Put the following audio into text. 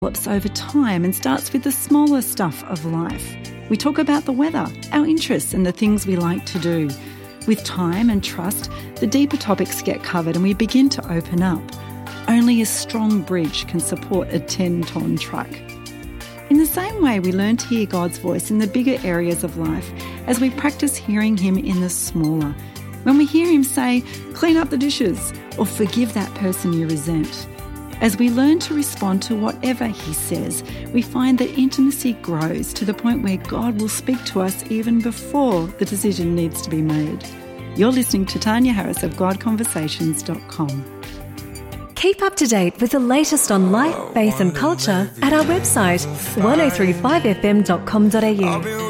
develops over time and starts with the smaller stuff of life. We talk about the weather, our interests and the things we like to do. With time and trust, the deeper topics get covered and we begin to open up. Only a strong bridge can support a 10-ton truck. In the same way, we learn to hear God's voice in the bigger areas of life as we practice hearing him in the smaller. When we hear him say, clean up the dishes, or forgive that person you resent. As we learn to respond to whatever he says, we find that intimacy grows to the point where God will speak to us even before the decision needs to be made. You're listening to Tanya Harris of GodConversations.com. Keep up to date with the latest on life, faith and culture at our website 1035fm.com.au.